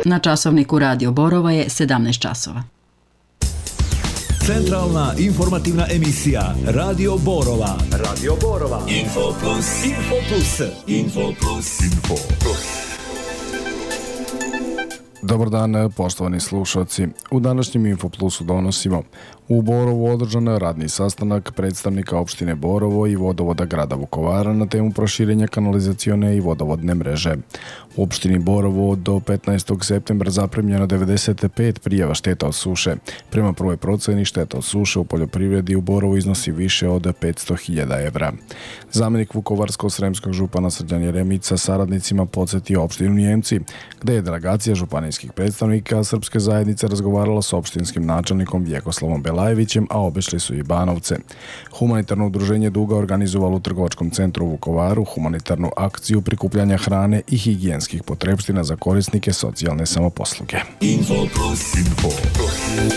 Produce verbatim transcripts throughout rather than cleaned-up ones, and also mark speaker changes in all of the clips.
Speaker 1: Na časovniku Radio Borova je sedamnaest časova.
Speaker 2: Centralna informativna emisija Radio Borova. Radio Borova. Info Plus. Info Plus. Info Plus. Info Plus.
Speaker 3: Dobar dan, poštovani slušalci. U današnjem Info Plusu donosimo: u Borovu održan radni sastanak predstavnika opštine Borovo i vodovoda grada Vukovara na temu proširenja kanalizacione i vodovodne mreže. U opštini Borovo do petnaestog septembra zaprimljeno devedeset pet prijava šteta od suše. Prema prvoj proceni šteta od suše u poljoprivredi u Borovu iznosi više od petsto hiljada evra. Zamenik Vukovarsko-sremskog župana Srđan Jeremić sa saradnicima podsjetio opštinu Njemci, gde je delegacija županijskih predstavnika srpske zajednice razgovarala s opštinskim načelnikom Vjekoslavom Belajevićem, a obišli su i Banovce. Humanitarno udruženje Duga organizovalo u trgovačkom centru u Vukovaru humanitarnu akciju prikupljanja hrane i higijenskih potrepština za korisnike socijalne samoposluge.
Speaker 2: Info Plus. Info Plus.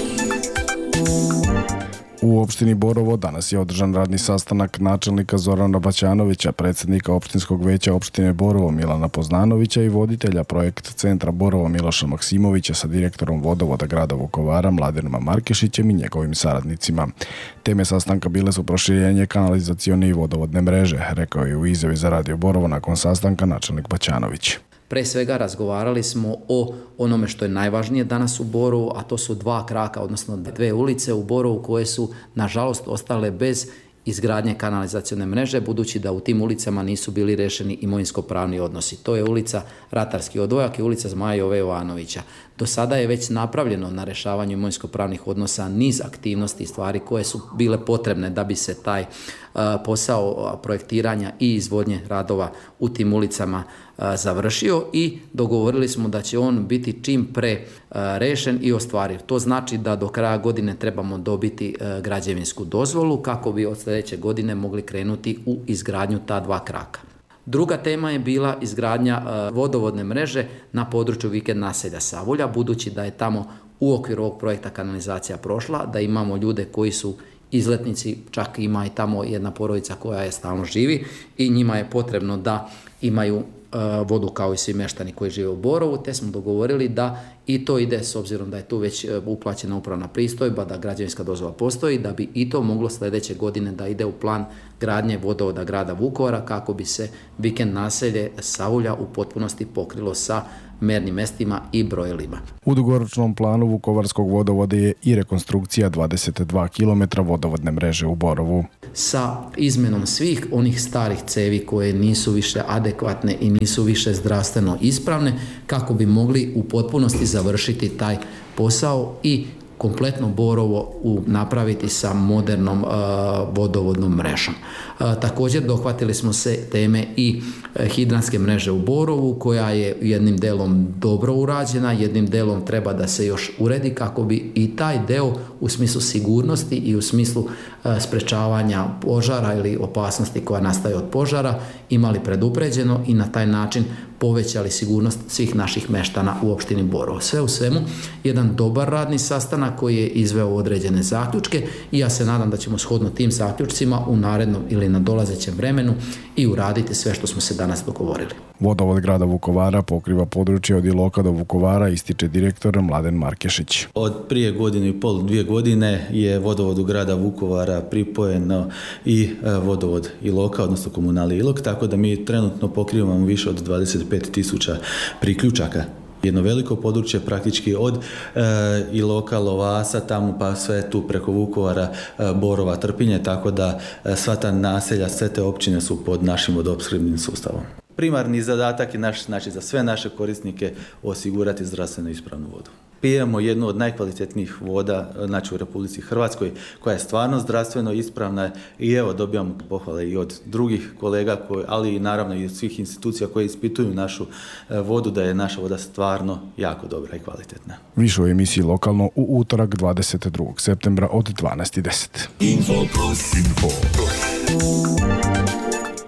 Speaker 3: U opštini Borovo danas je održan radni sastanak načelnika Zorana Baćanovića, predsjednika opštinskog veća opštine Borovo Milana Poznanovića i voditelja projekt centra Borovo Miloša Maksimovića sa direktorom vodovoda grada Vukovara Mladenom Markešićem i njegovim saradnicima. Teme sastanka bile su proširenje kanalizacione i vodovodne mreže, rekao je u izjavi za Radio Borovo nakon sastanka načelnik Baćanović.
Speaker 4: Pre svega razgovarali smo o onome što je najvažnije danas u Borovu, a to su dva kraka, odnosno dve ulice u Borovu koje su nažalost ostale bez izgradnje kanalizacione mreže, budući da u tim ulicama nisu bili rešeni imovinsko-pravni odnosi. To je ulica Ratarski odvojak i ulica Zmaja Jove Jovanovića. Do sada je već napravljeno na rešavanju imovinsko-pravnih odnosa niz aktivnosti i stvari koje su bile potrebne da bi se taj uh, posao projektiranja i izvodnje radova u tim ulicama uh, završio i dogovorili smo da će on biti čim pre uh, rešen i ostvariv. To znači da do kraja godine trebamo dobiti uh, građevinsku dozvolu kako bi od sljedeće godine mogli krenuti u izgradnju ta dva kraka. Druga tema je bila izgradnja uh, vodovodne mreže na području vikend naselja Savulja, budući da je tamo u okviru ovog projekta kanalizacija prošla, da imamo ljude koji su izletnici, čak ima i tamo jedna porodica koja je stalno živi i njima je potrebno da imaju uh, vodu kao i svi meštani koji žive u Borovu, te smo dogovorili da i to ide, s obzirom da je tu već uplaćena upravna pristojba, da građevinska dozvola postoji, da bi i to moglo sljedeće godine da ide u plan gradnje vodovoda grada Vukovara kako bi se vikend naselje Savulja u potpunosti pokrilo sa mernim mestima i brojilima.
Speaker 3: U dugoročnom planu Vukovarskog vodovoda je i rekonstrukcija dvadeset dva kilometra vodovodne mreže u Borovu.
Speaker 4: Sa izmenom svih onih starih cevi koje nisu više adekvatne i nisu više zdravstveno ispravne, kako bi mogli u potpunosti završiti taj posao i kompletno Borovo u, napraviti sa modernom uh, vodovodnom mrežom. Uh, također dohvatili smo se teme i uh, hidranske mreže u Borovu, koja je jednim delom dobro urađena, jednim delom treba da se još uredi kako bi i taj deo u smislu sigurnosti i u smislu uh, sprečavanja požara ili opasnosti koja nastaje od požara imali predupređeno i na taj način povećali sigurnost svih naših meštana u opštini Borovo. Sve u svemu, jedan dobar radni sastanak koji je izveo određene zaključke i ja se nadam da ćemo shodno tim zaključcima u narednom ili na dolazećem vremenu i uraditi sve što smo se danas dogovorili.
Speaker 3: Vodovod grada Vukovara pokriva područje od Iloka do Vukovara, ističe direktor Mladen Markešić.
Speaker 5: Od prije godinu i pol, dvije godine je vodovodu grada Vukovara pripojeno i vodovod Iloka, odnosno komunali Ilok, tako da mi trenutno pokrivamo više od dvadeset pet tisuća priključaka. Jedno veliko područje praktički od e, Iloka, Lovasa, tamo pa sve tu preko Vukovara, e, Borova, Trpinje, tako da e, sva ta naselja, sve te općine su pod našim vodoopskrbnim sustavom. Primarni zadatak je naš, znači za sve naše korisnike osigurati zdravstveno ispravnu vodu. Pijemo jednu od najkvalitetnijih voda, znači u Republici Hrvatskoj, koja je stvarno zdravstveno ispravna i evo dobijamo pohvale i od drugih kolega, koji, ali i naravno i od svih institucija koje ispituju našu vodu, da je naša voda stvarno jako dobra i kvalitetna.
Speaker 3: Više u emisiji Lokalno u utorak dvadeset drugog septembra od dvanaest i deset.
Speaker 2: Info Plus. Info Plus.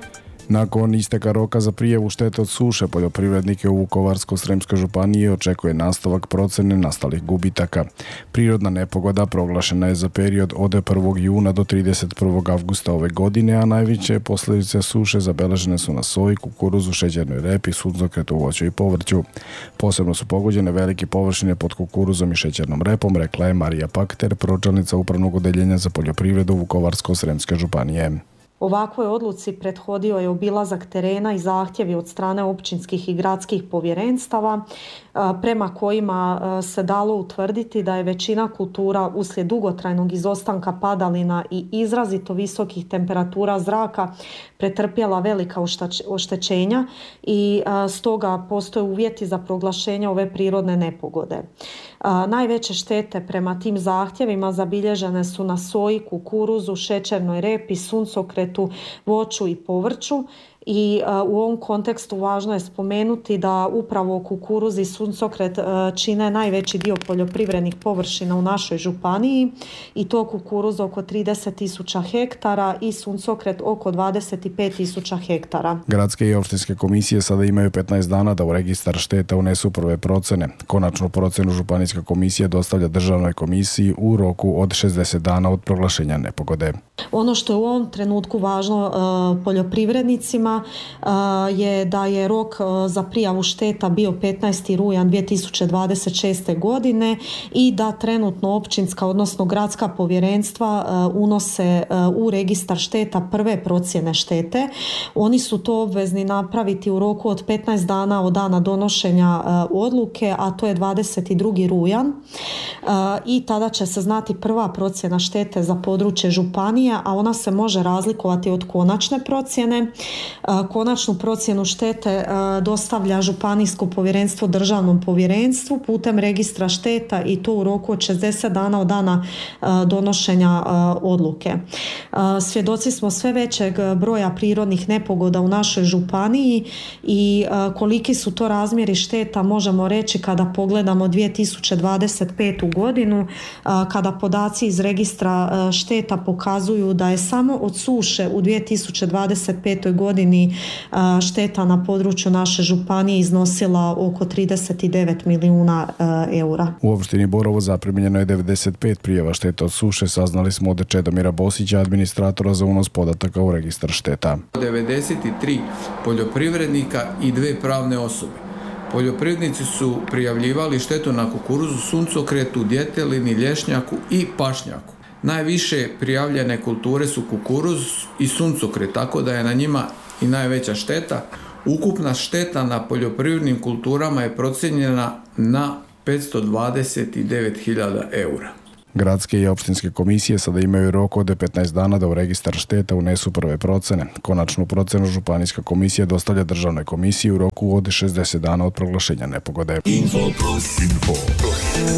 Speaker 3: Nakon isteka roka za prijavu štete od suše, poljoprivrednike u Vukovarsko-sremskoj županiji očekuje nastavak procjene nastalih gubitaka. Prirodna nepogoda proglašena je za period od prvog juna do trideset prvog avgusta ove godine, a najveće posljedice suše zabeležene su na soji, kukuruzu, šećernoj repi, suncokretu, voću i povrću. Posebno su pogođene velike površine pod kukuruzom i šećernom repom, rekla je Marija Pakter, pročelnica Upravnog odeljenja za poljoprivredu Vukovarsko-sremske županije.
Speaker 6: Ovakvoj odluci prethodio je obilazak terena i zahtjevi od strane općinskih i gradskih povjerenstava prema kojima se dalo utvrditi da je većina kultura uslijed dugotrajnog izostanka padalina i izrazito visokih temperatura zraka pretrpjela velika oštećenja i stoga postoje uvjeti za proglašenje ove prirodne nepogode. Najveće štete prema tim zahtjevima zabilježene su na soji, kukuruzu, šećernoj repi, suncokretu, voću i povrću. I uh, u ovom kontekstu važno je spomenuti da upravo kukuruz i suncokret uh, čine najveći dio poljoprivrednih površina u našoj županiji i to kukuruz oko trideset tisuća hektara i suncokret oko dvadeset pet tisuća hektara.
Speaker 3: Gradske i opštinske komisije sada imaju petnaest dana da u registar šteta unesu prve procene. Konačnu procenu županijska komisija dostavlja državnoj komisiji u roku od šezdeset dana od proglašenja nepogode.
Speaker 6: Ono što je u ovom trenutku važno uh, poljoprivrednicima je da je rok za prijavu šteta bio petnaesti rujan dvije tisuće dvadeset šeste. godine i da trenutno općinska odnosno gradska povjerenstva unose u registar šteta prve procjene štete. Oni su to obvezni napraviti u roku od petnaest dana od dana donošenja odluke, a to je dvadeset drugi rujan i tada će se znati prva procjena štete za područje županije, a ona se može razlikovati od konačne procjene. Konačnu procjenu štete dostavlja županijsko povjerenstvo državnom povjerenstvu putem registra šteta i to u roku od šezdeset dana od dana donošenja odluke. Svjedoci smo sve većeg broja prirodnih nepogoda u našoj županiji i koliki su to razmjeri šteta možemo reći kada pogledamo dvije tisuće dvadeset petu. godinu, kada podaci iz registra šteta pokazuju da je samo od suše u dvije tisuće dvadeset petoj. godini šteta na području naše županije iznosila oko trideset devet milijuna eura.
Speaker 3: U opštini Borovo zaprimljeno je devedeset pet prijava šteta od suše, saznali smo od Čedomira Bosića, administratora za unos podataka u registar šteta.
Speaker 7: devedeset tri poljoprivrednika i dve pravne osobe. Poljoprivrednici su prijavljivali štetu na kukuruzu, suncokretu, djetelini, lješnjaku i pašnjaku. Najviše prijavljene kulture su kukuruz i suncokret, tako da je na njima i najveća šteta. Ukupna šteta na poljoprivrednim kulturama je procijenjena na petsto dvadeset devet hiljada eura.
Speaker 3: Gradske i opštinske komisije sada imaju rok od petnaest dana da u registar šteta unesu prve procene. Konačnu procenu županijska komisija dostavlja državnoj komisiji u roku od šezdeset dana od proglašenja nepogode. Info plus. Info plus.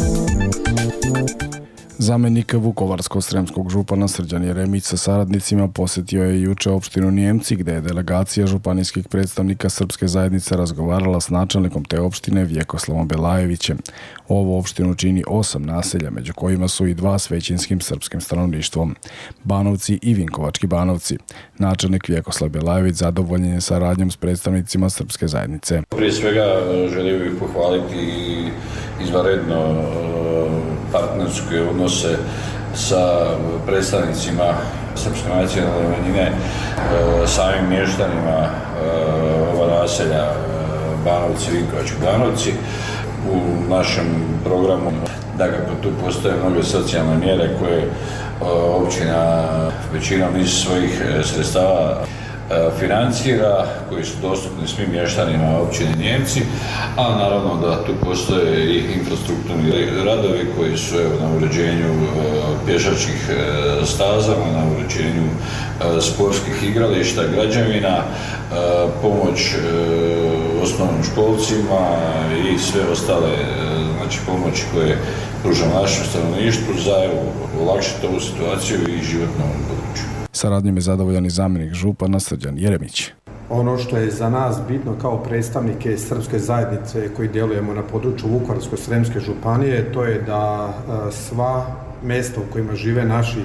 Speaker 3: Zamjenik Vukovarsko-sremskog župana Srđan Jeremić sa saradnicima posjetio je juče opštinu Nijemci, gdje je delegacija županijskih predstavnika srpske zajednice razgovarala s načelnikom te opštine Vjekoslavom Belajevićem. Ovu opštinu čini osam naselja, među kojima su i dva s većinskim srpskim stanovništvom, Banovci i Vinkovački Banovci. Načelnik Vjekoslav Belajević zadovoljen je saradnjom s predstavnicima srpske zajednice.
Speaker 8: Prije svega želio bih pohvaliti izvanredno partnerske odnose sa predstavnicima srpske nacionalne manjine, samim mještanima ova naselja Banovci, Vinkovački Banovci. U našem programu dakako tu postoje mnoge socijalne mjere koje općina većinom iz svojih sredstava financira, koji su dostupni svim mještanima općine Nijemci, a naravno da tu postoje i infrastrukturni radovi koji su evo, na uređenju pješačkih staza, na uređenju sportskih igrališta, građevina, pomoć osnovnim školcima i sve ostale znači, pomoći koje pruža našem stanovništvu za evo, olakšati ovu situaciju i život na ovom području.
Speaker 3: Saradnjom je zadovoljan i zamjenik župana Srđan Jeremić.
Speaker 9: Ono što je za nas bitno kao predstavnike srpske zajednice koji djelujemo na području Vukovarsko-sremske županije, to je da sva mjesta u kojima žive naši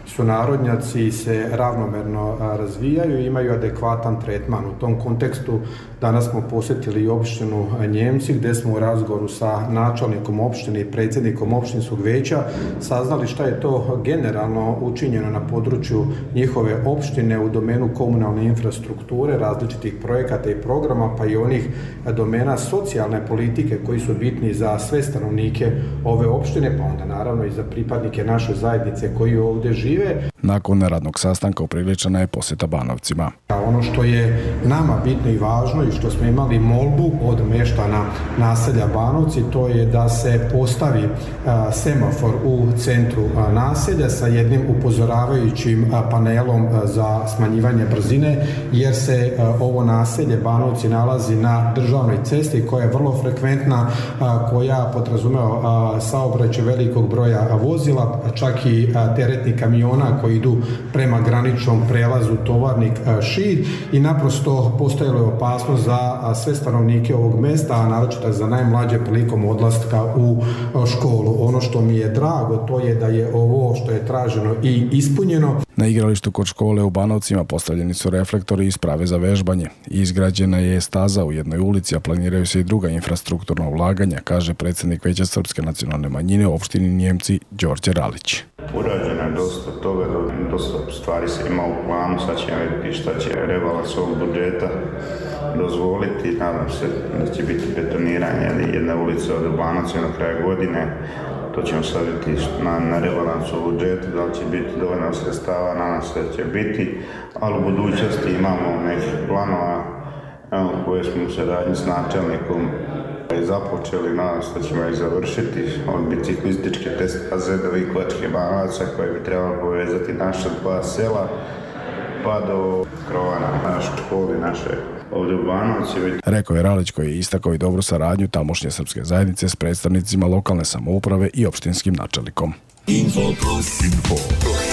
Speaker 9: sunarodnjaci se ravnomerno razvijaju i imaju adekvatan tretman. U tom kontekstu danas smo posjetili i opštinu Njemci gdje smo u razgovoru sa načelnikom opštine i predsjednikom opštinskog vijeća saznali šta je to generalno učinjeno na području njihove opštine u domenu komunalne infrastrukture, različitih projekata i programa, pa i onih domena socijalne politike koji su bitni za sve stanovnike ove opštine, pa onda naravno i za pripadnike naše zajednice koji ovdje žive.
Speaker 3: Nakon radnog sastanka upriličena je posjeta Banovcima.
Speaker 9: Ono što je nama bitno i važno i što smo imali molbu od meštana naselja Banovci, to je da se postavi a, semafor u centru a, naselja sa jednim upozoravajućim a, panelom a, za smanjivanje brzine, jer se a, ovo naselje Banovci nalazi na državnoj cesti koja je vrlo frekventna, a, koja podrazumeva saobraćaj velikog broja vozila, čak i a, teretnih kamiona koji idu prema graničnom prelazu Tovarnik Šid i naprosto postojala je opasnost za sve stanovnike ovog mesta, a naročito za najmlađe prilikom odlaska u školu. Ono što mi je drago, to je da je ovo što je traženo i ispunjeno.
Speaker 3: Na igralištu kod škole u Banovcima postavljeni su reflektori i sprave za vežbanje. Izgrađena je staza u jednoj ulici, a planiraju se i druga infrastrukturna ulaganja, kaže predsjednik Vijeća Srpske nacionalne manjine u opštini Njemci Đorđe Ralić.
Speaker 10: Urađeno je dosta toga, dosta stvari se ima u planu, sad ćemo vidjeti šta će rebalans ovog budžeta dozvoliti. Nadam se da će biti betoniranje jedne ulice od Banovca do kraja godine. To ćemo sad vidjeti na, na rebalansu budžeta, da li će biti dovoljno sredstava, nadam se da će biti, ali u budućnosti imamo nekih planova evo, koje smo u saradnji s načelnikom započeli, nadam se da ćemo ih završiti, od biciklističke staze do Vikovačke Banovaca koje bi trebalo povezati naša dva sela pa do krova na našu školu i naše ovdje u Banovci.
Speaker 3: Rekao je Ralić koji je istakao i dobru saradnju tamošnje srpske zajednice s predstavnicima lokalne samouprave i opštinskim načelnikom. Info plus. Info plus.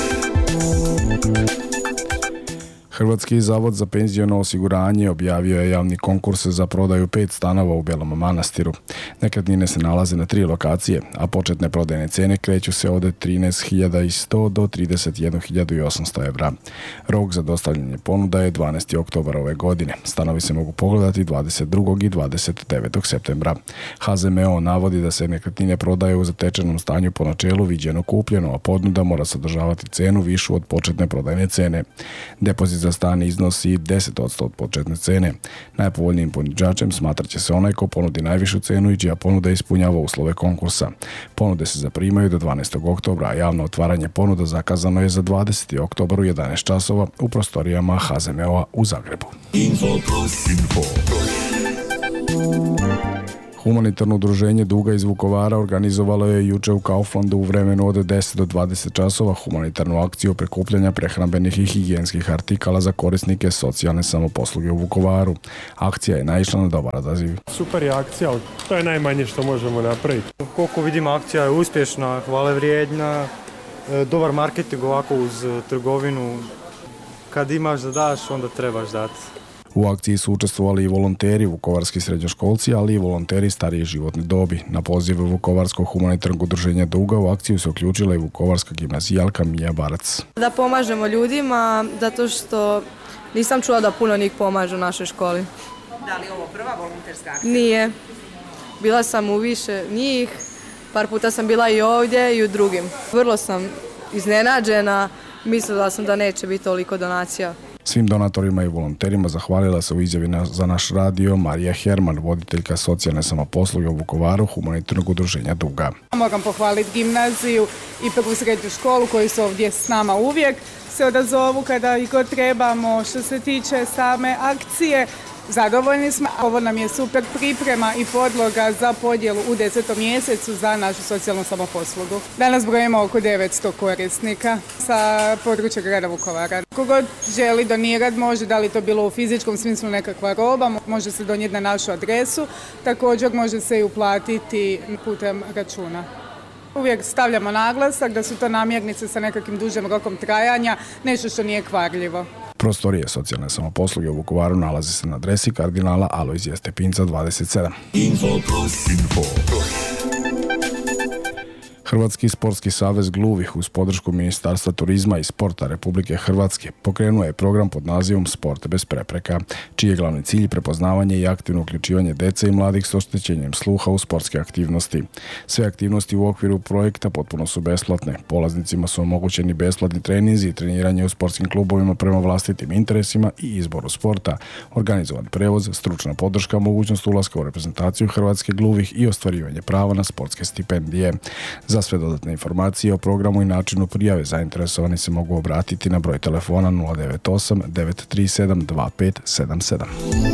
Speaker 3: Hrvatski zavod za penziono osiguranje objavio je javni konkurs za prodaju pet stanova u Belom Manastiru. Nekretnine se nalaze na tri lokacije, a početne prodajne cene kreću se od trinaest hiljada sto do trideset jednu hiljadu osamsto evra. Rok za dostavljanje ponuda je dvanaesti oktobar ove godine. Stanovi se mogu pogledati dvadeset drugog i dvadeset devetog septembra. H Z M O navodi da se nekretnine prodaju u zatečenom stanju po načelu viđeno kupljeno, a ponuda mora sadržavati cenu višu od početne prodajne cene. Depozit za stan iznosi deset posto od početne cene. Najpovoljnijim ponuđačem smatrat će se onaj ko ponudi najvišu cenu i čija ponuda ispunjava uslove konkursa. Ponude se zaprimaju do dvanaestog oktobra, a javno otvaranje ponuda zakazano je za dvadeseti oktobar u jedanaest časova u prostorijama H Z M O-a u Zagrebu. Info plus. Info plus. Humanitarno udruženje Duga iz Vukovara organizovalo je juče u Kauflandu u vremenu od deset do dvadeset časova humanitarnu akciju prikupljanja prehrambenih i higijenskih artikala za korisnike socijalne samoposluge u Vukovaru. Akcija je naišla na dobar odaziv.
Speaker 11: Super je akcija, to je najmanje što možemo napraviti. Koliko vidim, akcija je uspješna, hvale vrijedna, dobar marketing ovako uz trgovinu. Kad imaš da daš, onda trebaš dati.
Speaker 3: U akciji su učestvovali i volonteri, vukovarski srednjoškolci, ali i volonteri starije životne dobi. Na poziv Vukovarskog humanitarnog udruženja Duga u akciju se uključila i vukovarska gimnazijalka Mija Barac.
Speaker 12: Da pomažemo ljudima, zato što nisam čula da puno njih pomažu u našoj školi.
Speaker 13: Da li je ovo prva volonterska akcija?
Speaker 12: Nije. Bila sam u više njih, par puta sam bila i ovdje i u drugim. Vrlo sam iznenađena, mislila sam da neće biti toliko donacija.
Speaker 3: Svim donatorima i volonterima zahvalila se u izjavi na, za naš radio Marija Herman, voditeljka socijalne samoposluge u Vukovaru humanitarnog udruženja Duga.
Speaker 14: Moram pohvaliti gimnaziju i prvu srednju školu koji su ovdje s nama uvijek. Se odazovu kada i god trebamo. Što se tiče same akcije, zadovoljni smo. Ovo nam je super priprema i podloga za podjelu u desetom mjesecu za našu socijalnu samoposlugu. Danas brojimo oko devetsto korisnika sa područja grada Vukovara. Kogod želi donirati može, da li to bilo u fizičkom smislu nekakva roba, može se donijeti na našu adresu, također može se i uplatiti putem računa. Uvijek stavljamo naglasak da su to namirnice sa nekakvim dužim rokom trajanja, nešto što nije kvarljivo.
Speaker 3: Prostorije socijalne samoposluge u Vukovaru nalazi se na adresi kardinala Alojzija Stepinca dvadeset sedam. Info plus. Info plus. Hrvatski sportski savez gluvih uz podršku Ministarstva turizma i sporta Republike Hrvatske pokrenuo je program pod nazivom Sport bez prepreka, čiji je glavni cilj prepoznavanje i aktivno uključivanje dece i mladih s oštećenjem sluha u sportske aktivnosti. Sve aktivnosti u okviru projekta potpuno su besplatne. Polaznicima su omogućeni besplatni treninzi i treniranje u sportskim klubovima prema vlastitim interesima i izboru sporta, organizovan prevoz, stručna podrška, mogućnost ulaska u reprezentaciju Hrvatske gluvih i ostvarivanje prava na sportske stipendije. Za sve dodatne informacije o programu i načinu prijave zainteresovani se mogu obratiti na broj telefona nula devet osam devet tri sedam dva pet sedam sedam.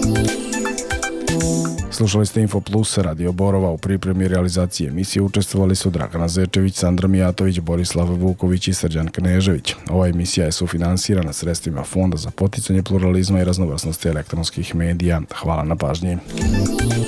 Speaker 3: Slušali ste Info Plus, Radio Borova. U pripremi realizacije emisije učestvovali su Dragana Zečević, Sandra Mijatović, Borislav Vuković i Srđan Knežević. Ova emisija je sufinansirana sredstvima Fonda za poticanje pluralizma i raznovrsnosti elektronskih medija. Hvala na pažnji.